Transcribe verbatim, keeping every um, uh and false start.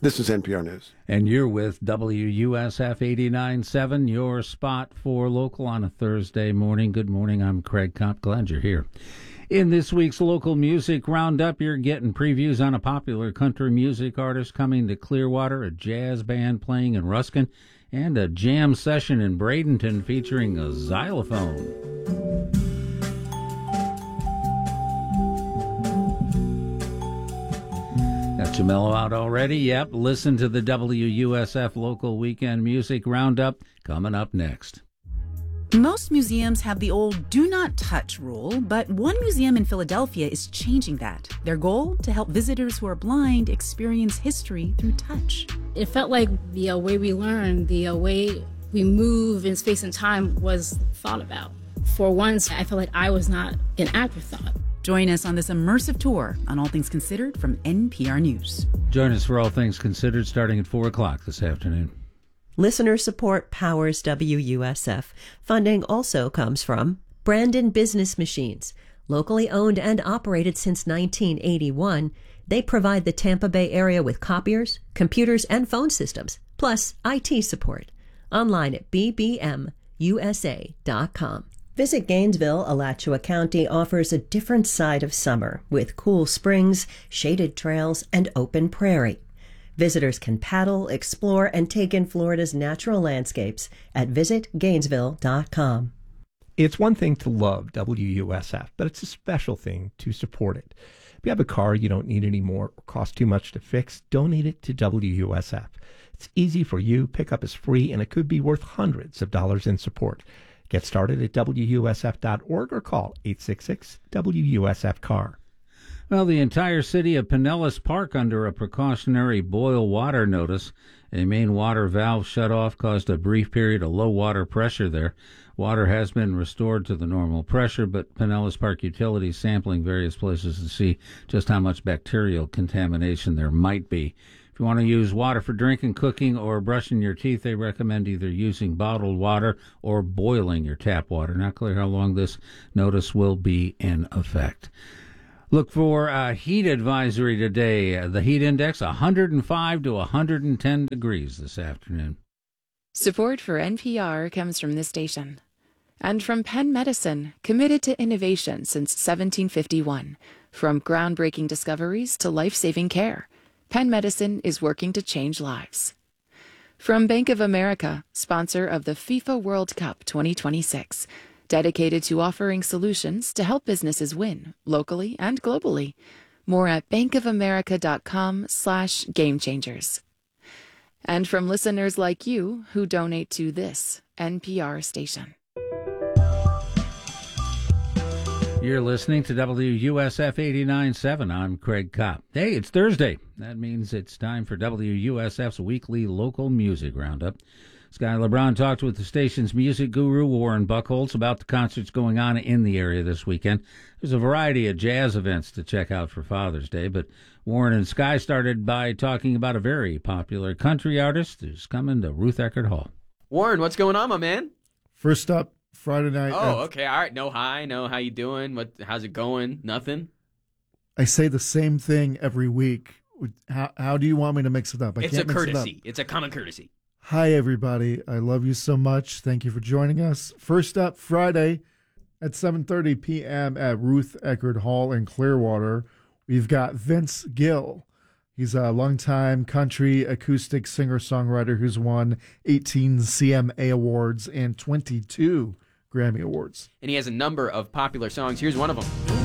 This is N P R News. And you're with W U S F eighty-nine point seven, your spot for local on a Thursday morning. Good morning, I'm Craig Kopp. Glad you're here. In this week's Local Music Roundup, you're getting previews on a popular country music artist coming to Clearwater, a jazz band playing in Ruskin, and a jam session in Bradenton featuring a xylophone. Got you mellow out already? Yep. Listen to the W U S F Local Weekend Music Roundup coming up next. Most museums have the old do not touch rule, but one museum in Philadelphia is changing that. Their goal? To help visitors who are blind experience history through touch. It felt like the uh, way we learn, the uh, way we move in space and time was thought about. For once, I felt like I was not an afterthought. Join us on this immersive tour on All Things Considered from N P R News. Join us for All Things Considered starting at four o'clock this afternoon. Listener support powers W U S F. Funding also comes from Brandon Business Machines. Locally owned and operated since nineteen eighty-one, they provide the Tampa Bay area with copiers, computers, and phone systems, plus I T support. Online at b b m u s a dot com. Visit Gainesville. Alachua County offers a different side of summer with cool springs, shaded trails, and open prairie. Visitors can paddle, explore, and take in Florida's natural landscapes at visit gainesville dot com. It's one thing to love W U S F, but it's a special thing to support it. If you have a car you don't need anymore or costs too much to fix, donate it to W U S F. It's easy for you, pickup is free, and it could be worth hundreds of dollars in support. Get started at W U S F dot org or call eight six six W U S F car. Well, the entire city of Pinellas Park under a precautionary boil water notice. A main water valve shut off caused a brief period of low water pressure there. Water has been restored to the normal pressure, but Pinellas Park Utilities sampling various places to see just how much bacterial contamination there might be. If you want to use water for drinking, cooking, or brushing your teeth, they recommend either using bottled water or boiling your tap water. Not clear how long this notice will be in effect. Look for a heat advisory today. The heat index, one hundred five to one hundred ten degrees this afternoon. Support for N P R comes from this station. And from Penn Medicine, committed to innovation since seventeen fifty-one. From groundbreaking discoveries to life-saving care, Penn Medicine is working to change lives. From Bank of America, sponsor of the FIFA World Cup twenty twenty-six, dedicated to offering solutions to help businesses win, locally and globally. More at bankofamerica.com slash game changers. And from listeners like you who donate to this N P R station. You're listening to W U S F eighty-nine point seven. I'm Craig Kopp. Hey, it's Thursday. That means it's time for W U S F's weekly local music roundup. Skylar Brown talked with the station's music guru, Warren Buchholz, about the concerts going on in the area this weekend. There's a variety of jazz events to check out for Father's Day, but Warren and Sky started by talking about a very popular country artist who's coming to Ruth Eckerd Hall. Warren, what's going on, my man? First up, Friday night. Oh, okay, all right. No hi, no how you doing? What? How's it going? Nothing? I say the same thing every week. How, how do you want me to mix it up? I it's can't a mix courtesy. It up. It's a common courtesy. Hi, everybody. I love you so much. Thank you for joining us. First up, Friday at seven thirty p.m. at Ruth Eckerd Hall in Clearwater, we've got Vince Gill. He's a longtime country acoustic singer-songwriter who's won eighteen C M A awards and twenty-two Grammy Awards. And he has a number of popular songs. Here's one of them.